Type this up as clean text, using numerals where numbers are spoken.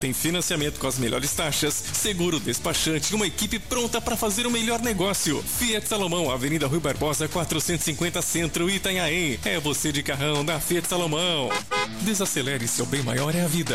Tem financiamento com as melhores taxas, seguro despachante e uma equipe pronta para fazer o melhor negócio. Fiat Salomão, Avenida Rui Barbosa, 450 Centro, Itanhaém. É você de carrão da Fiat Salomão. Desacelere, seu bem maior é a vida.